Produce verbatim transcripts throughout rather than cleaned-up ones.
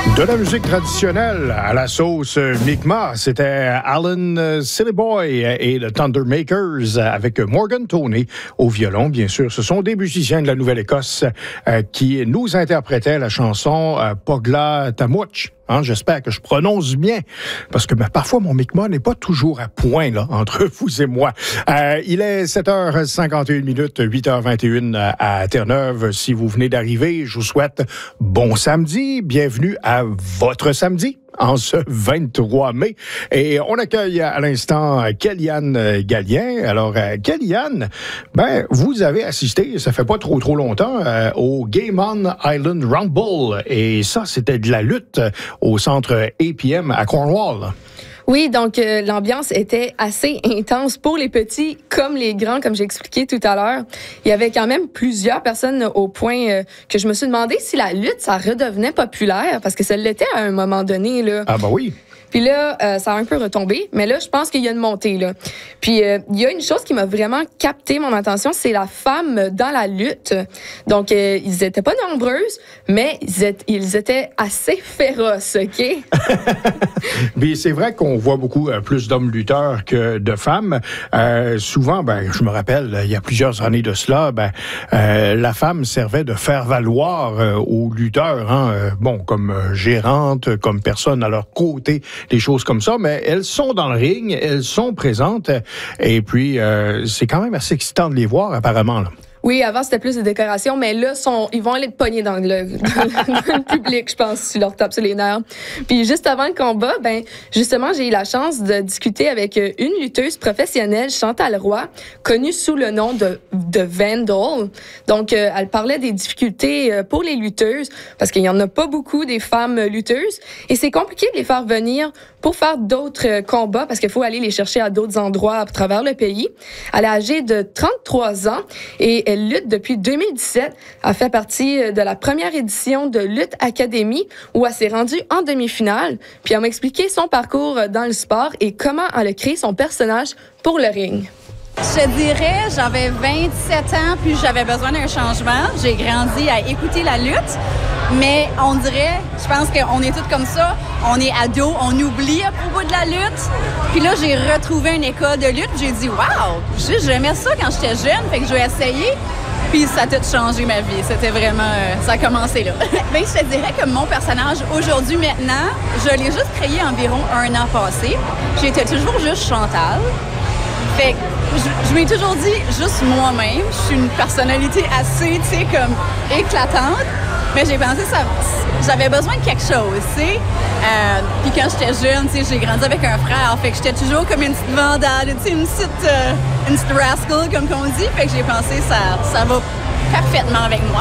De la musique traditionnelle à la sauce Mi'kmaq, c'était Alan Sillyboy et le Thundermakers avec Morgan Toney au violon, bien sûr. Ce sont des musiciens de la Nouvelle-Écosse euh, qui nous interprétaient la chanson euh, Pogla Tamouch. Hein, j'espère que je prononce bien, parce que ben, parfois mon Mi'kmaq n'est pas toujours à point là, entre vous et moi. Euh, il est sept heures cinquante et une minutes, huit heures vingt et une à Terre-Neuve. Si vous venez d'arriver, je vous souhaite bon samedi. Bienvenue à votre samedi en ce vingt-trois mai. Et on accueille à l'instant Kellyanne Gallien. Alors, euh, Kellyanne, ben, vous avez assisté, ça fait pas trop trop longtemps, euh, au Game On Island Rumble. Et ça, c'était de la lutte au centre A P M à Cornwall. Oui, donc euh, l'ambiance était assez intense pour les petits comme les grands, comme j'ai expliqué tout à l'heure. Il y avait quand même plusieurs personnes au point euh, que je me suis demandé si la lutte, ça redevenait populaire, parce que ça l'était à un moment donné, là. Ah bah oui. Puis là, euh, ça a un peu retombé, mais là, je pense qu'il y a une montée, là. Puis, euh, il y a une chose qui m'a vraiment capté mon attention, c'est la femme dans la lutte. Donc, euh, ils étaient pas nombreuses, mais ils étaient, ils étaient assez féroces, OK? Mais c'est vrai qu'on voit beaucoup euh, plus d'hommes lutteurs que de femmes. Euh, souvent, ben, je me rappelle, il y a plusieurs années de cela, ben, euh, la femme servait de faire valoir euh, aux lutteurs, hein, euh, bon, comme euh, gérante, comme personne à leur côté, des choses comme ça, mais elles sont dans le ring, elles sont présentes, et puis euh, c'est quand même assez excitant de les voir, apparemment, là. Oui, avant, c'était plus des décorations, mais là, sont, ils vont aller te pogner dans le, dans le, dans le public, je pense, si tu leur tapes sur les nerfs. Puis juste avant le combat, ben justement, j'ai eu la chance de discuter avec une lutteuse professionnelle, Chantal Roy, connue sous le nom de, de Vandal. Donc, euh, elle parlait des difficultés pour les lutteuses, parce qu'il y en a pas beaucoup des femmes lutteuses, et c'est compliqué de les faire venir pour faire d'autres combats, parce qu'il faut aller les chercher à d'autres endroits à travers le pays. Elle est âgée de trente-trois ans, et elle lutte depuis deux mille dix-sept. Elle fait partie de la première édition de Lutte Academy où elle s'est rendue en demi-finale. Puis elle m'a expliqué son parcours dans le sport et comment elle a créé son personnage pour le ring. Je te dirais, j'avais vingt-sept ans, puis j'avais besoin d'un changement. J'ai grandi à écouter la lutte, mais on dirait, je pense qu'on est tous comme ça, on est ados, on oublie à propos de la lutte. Puis là, j'ai retrouvé une école de lutte, j'ai dit « Wow! » J'aimais ça quand j'étais jeune, fait que je vais essayer. Puis ça a tout changé ma vie. C'était vraiment... Euh, ça a commencé là. Bien, je te dirais que mon personnage, aujourd'hui, maintenant, je l'ai juste créé environ un an passé. J'étais toujours juste Chantal. Fait que je, je m'ai toujours dit juste moi-même. Je suis une personnalité assez, tu sais, comme éclatante. Mais j'ai pensé ça, j'avais besoin de quelque chose, tu sais. Euh, puis quand j'étais jeune, tu sais, j'ai grandi avec un frère. Fait que j'étais toujours comme une petite vandale, tu sais, une petite, euh, une petite rascal, comme qu'on dit. Fait que j'ai pensé ça, ça va parfaitement avec moi.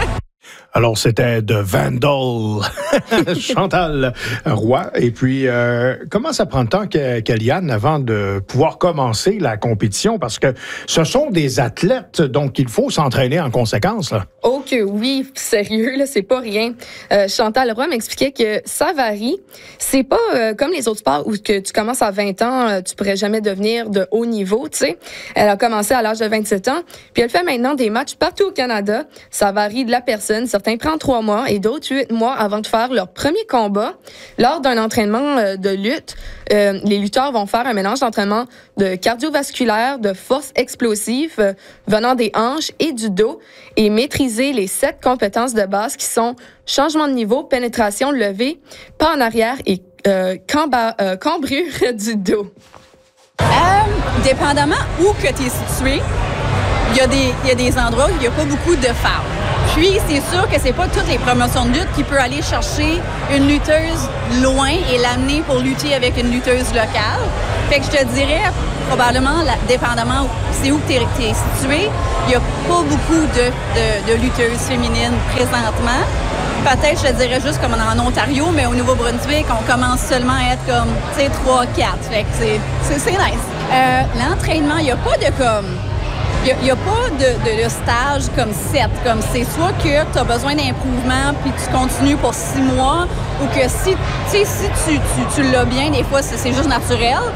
Alors, c'était de Vandal, Chantal Roy. Et puis, euh, comment ça prend de temps, Kellyanne, avant de pouvoir commencer la compétition? Parce que ce sont des athlètes, donc il faut s'entraîner en conséquence, là. Oh que oui, sérieux, là, c'est pas rien. Euh, Chantal Roy m'expliquait que ça varie. C'est pas euh, comme les autres sports où que tu commences à vingt ans, euh, tu pourrais jamais devenir de haut niveau, tu sais. Elle a commencé à l'âge de vingt-sept ans, puis elle fait maintenant des matchs partout au Canada. Ça varie de la personne. Certains prennent trois mois et d'autres huit mois avant de faire leur premier combat. Lors d'un entraînement euh, de lutte, euh, les lutteurs vont faire un mélange d'entraînement de cardiovasculaire, de force explosive, euh, venant des hanches et du dos, et maîtriser les sept compétences de base qui sont changement de niveau, pénétration, levée, pas en arrière et euh, camba, euh, cambrure du dos. Euh, dépendamment où que tu es situé, il y a des, il y a des endroits où il n'y a pas beaucoup de femmes. Puis, c'est sûr que c'est pas toutes les promotions de lutte qui peuvent aller chercher une lutteuse loin et l'amener pour lutter avec une lutteuse locale. Fait que je te dirais, probablement, là, dépendamment c'est où tu es situé, il n'y a pas beaucoup de, de, de lutteuses féminines présentement. Peut-être, je te dirais juste comme en Ontario, mais au Nouveau-Brunswick, on commence seulement à être comme, tu sais, trois quatre. Fait que c'est, c'est, c'est nice. Euh, l'entraînement, il n'y a pas de comme... Il n'y a, a pas de, de, de stage comme sept. Comme c'est soit que tu as besoin d'improvement puis tu continues pour six mois, ou que si, si tu, tu, tu l'as bien, des fois, c'est, c'est juste naturel.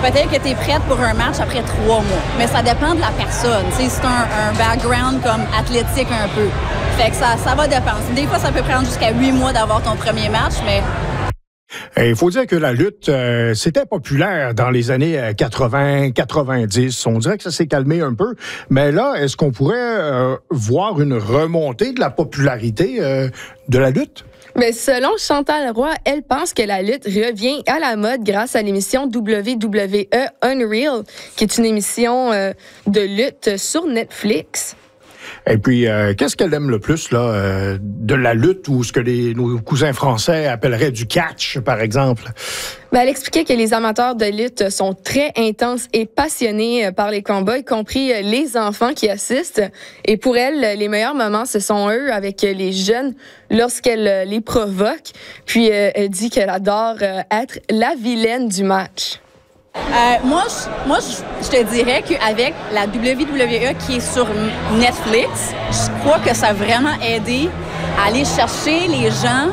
peut-être que tu es prête pour un match après trois mois. Mais ça dépend de la personne. Tu sais, c'est un, un background comme athlétique un peu. Fait que ça, ça va dépendre. Des fois, ça peut prendre jusqu'à huit mois d'avoir ton premier match, mais... Il faut dire que la lutte, euh, c'était populaire dans les années quatre-vingts quatre-vingt-dix. On dirait que ça s'est calmé un peu. Mais là, est-ce qu'on pourrait euh, voir une remontée de la popularité euh, de la lutte? Mais selon Chantal Roy, elle pense que la lutte revient à la mode grâce à l'émission W W E Unreal, qui est une émission euh, de lutte sur Netflix. Et puis, euh, qu'est-ce qu'elle aime le plus là, euh, de la lutte ou ce que les, nos cousins français appelleraient du catch, par exemple? Ben, elle expliquait que les amateurs de lutte sont très intenses et passionnés par les combats, y compris les enfants qui assistent. Et pour elle, les meilleurs moments, ce sont eux avec les jeunes lorsqu'elle les provoque. Puis, elle dit qu'elle adore être la vilaine du match. Euh, moi, je, moi je, je te dirais qu'avec la W W E qui est sur Netflix, je crois que ça a vraiment aidé à aller chercher les gens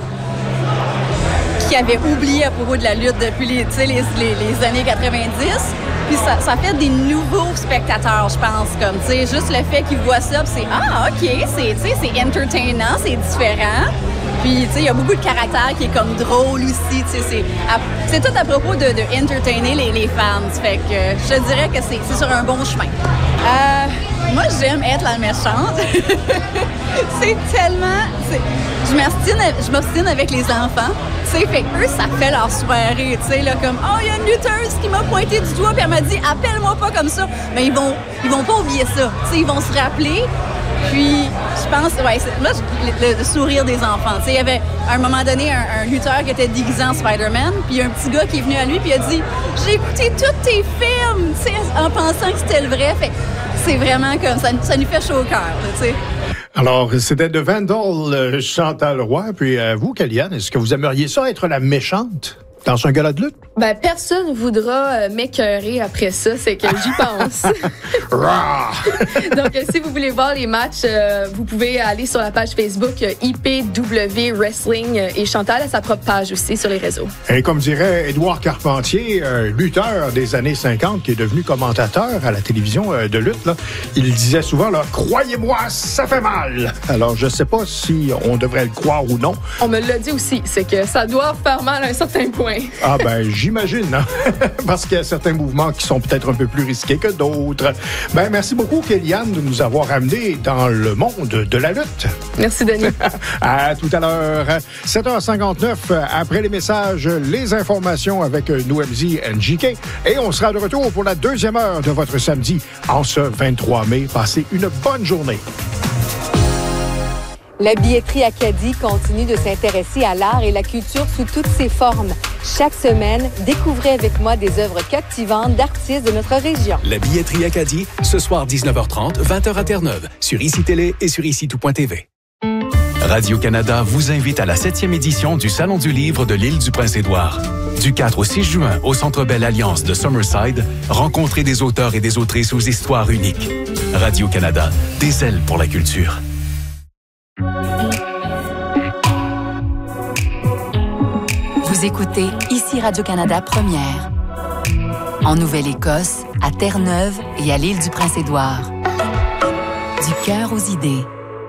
qui avaient oublié à propos de la lutte depuis les, les, les, les années quatre-vingt-dix. Puis ça, ça fait des nouveaux spectateurs, je pense. Comme, tu sais, juste le fait qu'ils voient ça, c'est « Ah, OK, c'est, c'est entertainant, c'est différent. » Puis, tu sais, il y a beaucoup de caractères qui est comme drôle aussi. Tu sais, c'est, c'est tout à propos de, de entertainer les, les fans. Fait que euh, je te dirais que c'est, c'est sur un bon chemin. Euh, moi, j'aime être la méchante. C'est tellement... C'est, je m'obstine, je m'obstine avec les enfants. Tu sais, fait eux, ça fait leur soirée. Tu sais, là, comme, oh, il y a une lutteuse qui m'a pointé du doigt, puis elle m'a dit, appelle-moi pas comme ça. Mais ils vont, ils vont pas oublier ça. Tu sais, ils vont se rappeler. Puis, je pense, ouais, c'est, là, le, le sourire des enfants. Tu sais, il y avait, à un moment donné, un, un lutteur qui était déguisé en Spider-Man, puis il y a un petit gars qui est venu à lui, puis il a dit, j'ai écouté tous tes films, tu sais, en pensant que c'était le vrai. Fait c'est vraiment comme ça, ça nous fait chaud au cœur, tu sais. Alors, c'était de Vandal, euh, Chantal Roy. Puis euh, vous, Kellyanne, est-ce que vous aimeriez ça, être la méchante dans un gala de lutte? Ben, personne voudra euh, m'écœurer après ça, c'est que j'y pense. Donc, euh, si vous voulez voir les matchs, euh, vous pouvez aller sur la page Facebook euh, I P W Wrestling euh, et Chantal a sa propre page aussi sur les réseaux. Et comme dirait Édouard Carpentier, euh, lutteur des années cinquante qui est devenu commentateur à la télévision euh, de lutte, là, il disait souvent, là, croyez-moi, ça fait mal. Alors, je sais pas si on devrait le croire ou non. On me l'a dit aussi, c'est que ça doit faire mal à un certain point. Ah ben, j'imagine, hein? Parce qu'il y a certains mouvements qui sont peut-être un peu plus risqués que d'autres. Ben, merci beaucoup, Kellyanne, de nous avoir amenés dans le monde de la lutte. Merci, Denis. À tout à l'heure. sept heures cinquante-neuf, après les messages, les informations avec Noemzi N J K. Et on sera de retour pour la deuxième heure de votre samedi en ce vingt-trois mai. Passez une bonne journée. La billetterie Acadie continue de s'intéresser à l'art et la culture sous toutes ses formes. Chaque semaine, découvrez avec moi des œuvres captivantes d'artistes de notre région. La billetterie Acadie, ce soir dix-neuf heures trente, vingt heures à Terre-Neuve, sur I C I Télé et sur ici tout point T V. Radio-Canada vous invite à la septième édition du Salon du livre de l'île du Prince-Édouard. Du quatre au six juin, au Centre Bell Alliance de Summerside, rencontrez des auteurs et des autrices aux histoires uniques. Radio-Canada, des ailes pour la culture. Vous écoutez ici Radio-Canada Première. En Nouvelle-Écosse, à Terre-Neuve et à l'île du Prince-Édouard. Du cœur aux idées.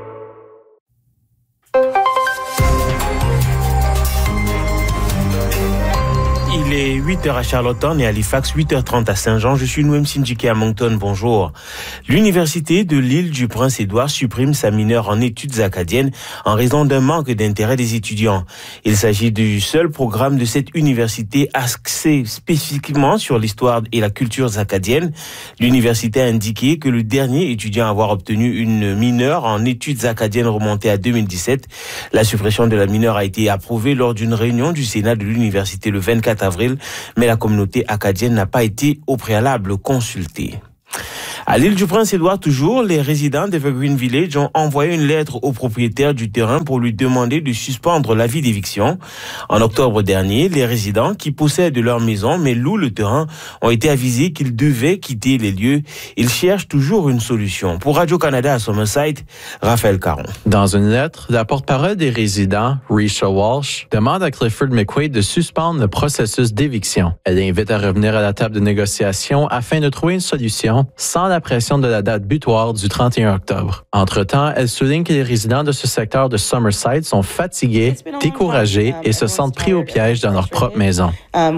Il est huit heures à Charlottetown et Halifax, huit heures trente à Saint-Jean. Je suis Noem Sindjike à Moncton. Bonjour. L'Université de l'île du Prince-Édouard supprime sa mineure en études acadiennes en raison d'un manque d'intérêt des étudiants. Il s'agit du seul programme de cette université axé spécifiquement sur l'histoire et la culture acadienne. L'université a indiqué que le dernier étudiant à avoir obtenu une mineure en études acadiennes remontait à deux mille dix-sept. La suppression de la mineure a été approuvée lors d'une réunion du Sénat de l'université le vingt-quatre avril, mais la communauté acadienne n'a pas été au préalable consultée. À l'île du Prince-Édouard, toujours, les résidents d'Evergreen Village ont envoyé une lettre au propriétaire du terrain pour lui demander de suspendre l'avis d'éviction. En octobre dernier, les résidents qui possèdent leur maison mais louent le terrain ont été avisés qu'ils devaient quitter les lieux. Ils cherchent toujours une solution. Pour Radio-Canada à Summerside, Raphaël Caron. Dans une lettre, la porte-parole des résidents, Risha Walsh, demande à Clifford McQuaid de suspendre le processus d'éviction. Elle invite à revenir à la table de négociation afin de trouver une solution sans la pression de la date butoir du trente et un octobre. Entre-temps, elle souligne que les résidents de ce secteur de Summerside sont fatigués, découragés et se sentent pris au piège dans leur propre maison. On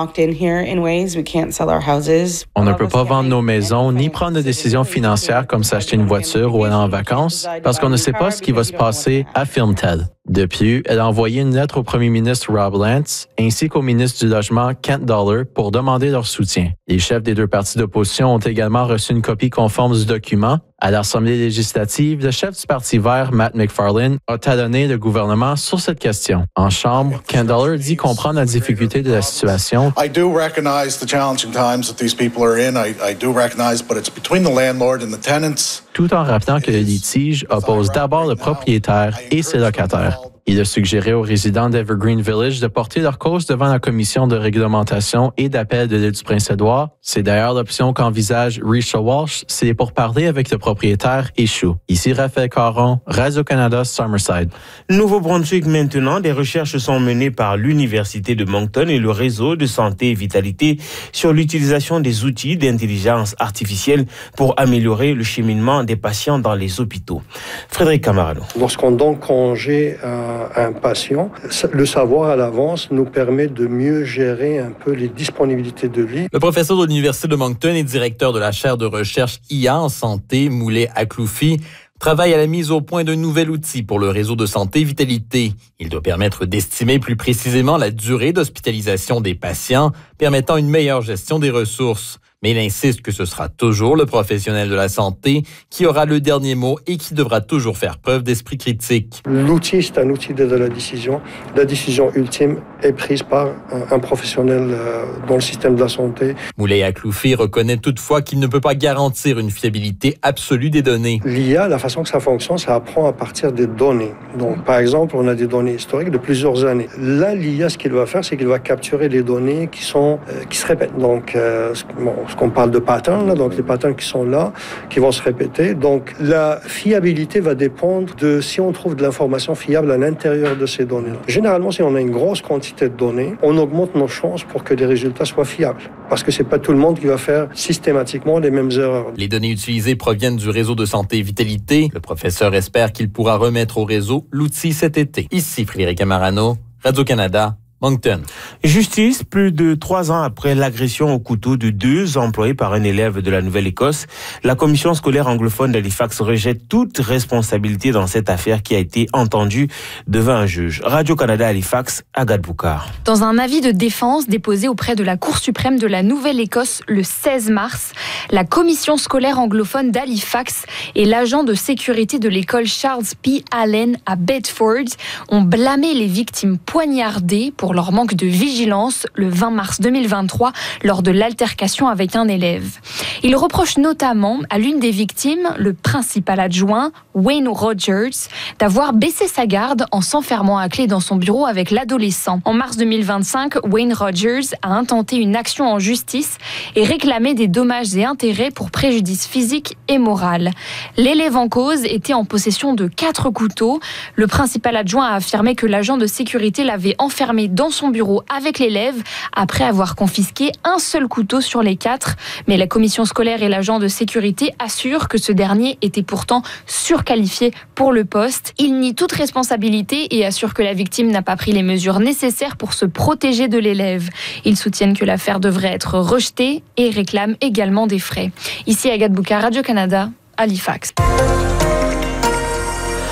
ne peut pas vendre nos maisons ni prendre de décisions financières comme s'acheter une voiture ou aller en vacances parce qu'on ne sait pas ce qui va se passer, affirme-t-elle. Depuis, elle a envoyé une lettre au premier ministre Rob Lance ainsi qu'au ministre du Logement Kent Dollar pour demander leur soutien. Les chefs des deux partis d'opposition ont également reçu une copie conforme du document. À l'Assemblée législative, le chef du Parti vert, Matt McFarlane, a talonné le gouvernement sur cette question. En Chambre, Kent Dollar dit comprendre la difficulté de la situation. I do recognize the challenging times that these people are in. I, I do recognize, but it's between the landlord and the tenants. Tout en rappelant que le litige oppose d'abord le propriétaire et ses locataires. Il a suggéré aux résidents d'Evergreen Village de porter leur cause devant la commission de réglementation et d'appel de l'île du Prince-Édouard. C'est d'ailleurs l'option qu'envisage Risha Walsh, c'est pour parler avec le propriétaire échoue. Ici Raphaël Caron, Radio-Canada, Summerside. Nouveau-Brunswick maintenant, des recherches sont menées par l'Université de Moncton et le réseau de santé et vitalité sur l'utilisation des outils d'intelligence artificielle pour améliorer le cheminement des patients dans les hôpitaux. Frédéric Camarano. Lorsqu'on donne congé à un patient, le savoir à l'avance nous permet de mieux gérer un peu les disponibilités de lit. Le professeur de l'Université de Moncton et directeur de la chaire de recherche I A en santé, Moulay Akloufi, travaille à la mise au point d'un nouvel outil pour le réseau de santé vitalité. Il doit permettre d'estimer plus précisément la durée d'hospitalisation des patients, permettant une meilleure gestion des ressources. Mais il insiste que ce sera toujours le professionnel de la santé qui aura le dernier mot et qui devra toujours faire preuve d'esprit critique. L'outil, c'est un outil d'aide à la décision. La décision ultime est prise par un, un professionnel euh, dans le système de la santé. Moulay Akloufi reconnaît toutefois qu'il ne peut pas garantir une fiabilité absolue des données. L'I A, la façon que ça fonctionne, ça apprend à partir des données. Donc, par exemple, on a des données historiques de plusieurs années. Là, l'I A, ce qu'il va faire, c'est qu'il va capturer les données qui sont euh, qui se répètent. Donc, euh, bon, ce qu'on parle de patterns, là, donc les patterns qui sont là, qui vont se répéter. Donc, la fiabilité va dépendre de si on trouve de l'information fiable à l'intérieur de ces données-là. Généralement, si on a une grosse quantité de données, on augmente nos chances pour que les résultats soient fiables. Parce que c'est pas tout le monde qui va faire systématiquement les mêmes erreurs. Les données utilisées proviennent du réseau de santé vitalité. Le professeur espère qu'il pourra remettre au réseau l'outil cet été. Ici Frédéric Camarano, Radio-Canada, Moncton. Justice, plus de trois ans après l'agression au couteau de deux employés par un élève de la Nouvelle-Écosse, la commission scolaire anglophone d'Halifax rejette toute responsabilité dans cette affaire qui a été entendue devant un juge. Radio-Canada Halifax, Agathe Boucard. Dans un avis de défense déposé auprès de la Cour suprême de la Nouvelle-Écosse le seize mars, la commission scolaire anglophone d'Halifax et l'agent de sécurité de l'école Charles P. Allen à Bedford ont blâmé les victimes poignardées pour leur manque de vigilance le vingt mars deux mille vingt-trois lors de l'altercation avec un élève. Ils reprochent notamment à l'une des victimes, le principal adjoint, Wayne Rogers, d'avoir baissé sa garde en s'enfermant à clé dans son bureau avec l'adolescent. En mars deux mille vingt-cinq, Wayne Rogers a intenté une action en justice et réclamé des dommages et intérêts pour préjudice physique et moral. L'élève en cause était en possession de quatre couteaux. Le principal adjoint a affirmé que l'agent de sécurité l'avait enfermé dans son bureau avec l'élève après avoir confisqué un seul couteau sur les quatre. Mais la commission scolaire et l'agent de sécurité assurent que ce dernier était pourtant surqualifié pour le poste. Il nie toute responsabilité et assure que la victime n'a pas pris les mesures nécessaires pour se protéger de l'élève. Ils soutiennent que l'affaire devrait être rejetée et réclament également des frais. Ici Agathe Boucard, Radio-Canada, Halifax.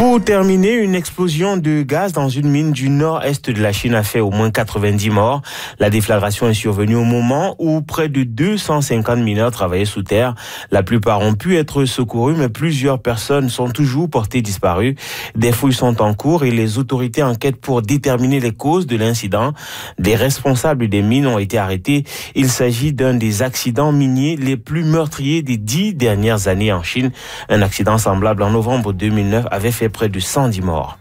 Pour terminer, une explosion de gaz dans une mine du nord-est de la Chine a fait au moins quatre-vingt-dix morts. La déflagration est survenue au moment où près de deux cent cinquante mineurs travaillaient sous terre. La plupart ont pu être secourus, mais plusieurs personnes sont toujours portées disparues. Des fouilles sont en cours et les autorités enquêtent pour déterminer les causes de l'incident. Des responsables des mines ont été arrêtés. Il s'agit d'un des accidents miniers les plus meurtriers des dix dernières années en Chine. Un accident semblable en novembre deux mille neuf avait fait près de cent dix morts.